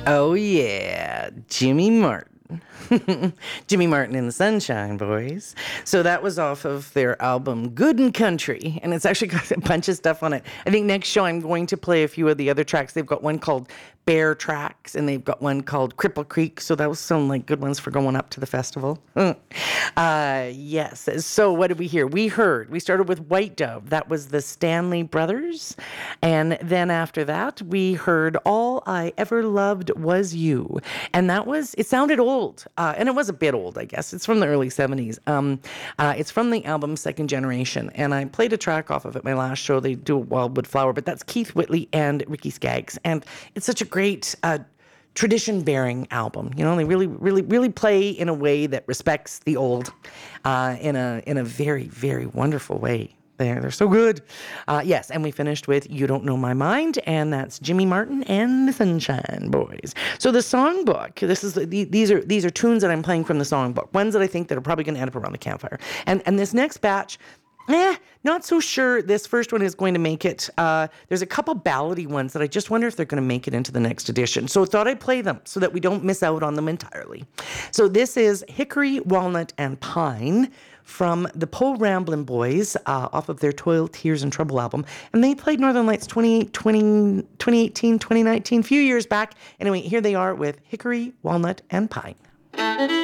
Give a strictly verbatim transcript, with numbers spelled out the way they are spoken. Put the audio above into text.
Oh, yeah, Jimmy Martin. Jimmy Martin and the Sunshine Boys. So that was off of their album Good and Country, and it's actually got a bunch of stuff on it. I think next show I'm going to play a few of the other tracks. They've got one called Bear Tracks, and they've got one called Cripple Creek, so those sound like good ones for going up to the festival. uh, yes, so what did we hear? We heard, we started with White Dove. That was the Stanley Brothers, and then after that, we heard All I Ever Loved Was You, and that was, it sounded old, uh, and it was a bit old, I guess. It's from the early seventies. Um, uh, it's from the album Second Generation, and I played a track off of it my last show. They do Wildwood Flower, but that's Keith Whitley and Ricky Skaggs, and it's such a great uh, tradition-bearing album. You know, they really, really, really play in a way that respects the old, uh, in a in a very, very wonderful way. They're, they're so good. Uh, yes, and we finished with You Don't Know My Mind, and that's Jimmy Martin and the Sunshine Boys. So the songbook, this is the, these are these are tunes that I'm playing from the songbook, ones that I think that are probably going to end up around the campfire. And and this next batch, eh, not so sure this first one is going to make it. Uh, there's a couple ballady ones that I just wonder if they're going to make it into the next edition. So I thought I'd play them so that we don't miss out on them entirely. So this is Hickory, Walnut, and Pine from the Poe Ramblin' Boys uh, off of their Toil, Tears, and Trouble album. And they played Northern Lights twenty, twenty, twenty eighteen, twenty nineteen, a few years back. Anyway, here they are with Hickory, Walnut, and Pine.